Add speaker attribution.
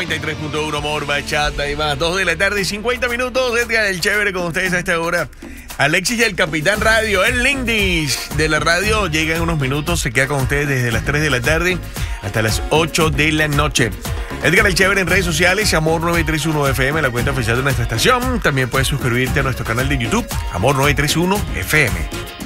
Speaker 1: 93.1 Amor, Bachata y más. 2 de la tarde y 50 minutos. Edgar el Chévere con ustedes a esta hora. Alexis y el Capitán Radio, el Lindis de la radio, llega en unos minutos. Se queda con ustedes desde las 3 de la tarde hasta las 8 de la noche. Edgar el Chévere en redes sociales, Amor 931 FM, la cuenta oficial de nuestra estación. También puedes suscribirte a nuestro canal de YouTube, Amor 931 FM.